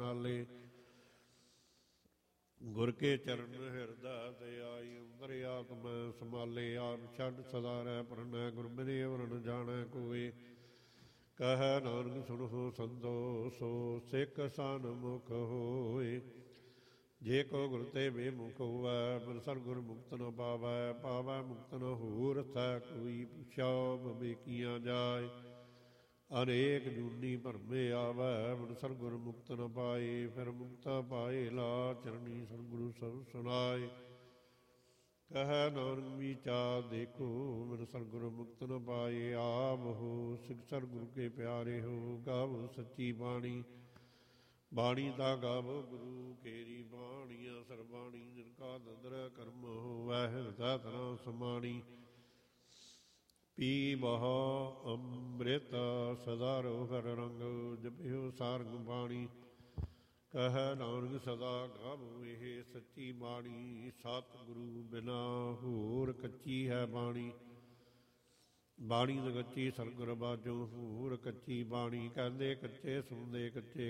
ਨਾਲੇ। ਗੁਰ ਕੇ ਚਰਨ ਹਿਰਦਾ ਤੇ ਆਈ, ਅੰਦਰ ਆਤਮਾ ਸਮਾਲੇ। ਆਪ ਛੱਡ ਸਦਾ ਰਹਿ ਪਰਨੈ, ਗੁਰ ਬਿਨਿ ਅਵਰ ਨ ਜਾਣੈ ਕੋਇ। ਕਹਿ ਨਾਨਕ ਸੁਣੋ ਸੰਤੋ, ਸੋ ਸਿੱਖ ਸਨਮੁਖ ਹੋਏ। ਜੇ ਕੋ ਗੁਰ ਤੇ ਬੇਮੁਖ ਹੋਵੈ, ਬਿਨ ਸਤਿਗੁਰ ਮੁਕਤ ਨ ਪਾਵੈ। ਪਾਵੈ ਮੁਕਤ ਨ ਹੋਰ ਥੈ ਕੋਈ, ਪੁੱਛਿਆ ਬਵੇਕੀਆਂ ਜਾਇ। ਅਨੇਕ ਜੂਨੀ ਭਰਮੇ ਆਵੈ, ਬਿਨ ਸਤਿਗੁਰ ਮੁਕਤ ਨ ਪਾਏ। ਫਿਰ ਮੁਕਤਾ ਪਾਏ ਲਾ ਚਰਣੀ, ਸਤਿਗੁਰੂ ਸਭ ਸੁਨਾਏ। ਕਹਿ ਨਾਨਕ ਵਿਚਾਰ ਦੇਖੋ, ਬਿਨ ਸਤਿਗੁਰ ਮੁਕਤ ਨ ਪਾਏ। ਆਪ ਹੋ ਸਿੱਖ ਸਤਿਗੁਰ ਕੇ ਪਿਆਰੇ ਹੋ, ਗਾਵੋ ਸੱਚੀ ਬਾਣੀ। ਬਾਣੀ ਦਾ ਗਾਵੋ ਗੁਰੂ ਕੇਰੀ, ਬਾਣੀਆਂ ਸਰਬਾਣੀ। ਜਿਨ ਕਾ ਦੰਦਰ ਕਰਮ ਹੋਵੈ, ਹਿਰਦੈ ਤਨਾ ਸਮਾਣੀ। ਪੀ ਬਹਾ ਅੰਮ੍ਰਿਤ ਸਦਾ ਰਹੁ ਹਰ ਰੰਗ, ਜਪਿਓ ਸਾਰੰਗ ਬਾਣੀ। ਕਹਿ ਨਾਨਕ ਸਦਾ ਗਾਵੋ ਇਹ ਸੱਚੀ ਬਾਣੀ। ਸਤਿਗੁਰੂ ਬਿਨਾ ਹੋਰ ਕੱਚੀ ਹੈ ਬਾਣੀ। ਬਾਣੀ ਨ ਕੱਚੀ ਸਤਿਗੁਰ ਬਾਝੋਂ, ਹੋਰ ਕੱਚੀ ਬਾਣੀ। ਕਹਿੰਦੇ ਕੱਚੇ ਸੁਣਦੇ ਕੱਚੇ